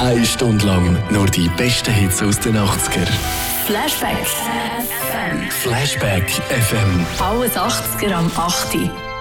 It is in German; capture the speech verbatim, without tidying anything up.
Eine Stunde lang nur die besten Hits aus den achtziger. Flashback F M. Flashback F M. Alles achtziger am acht Uhr.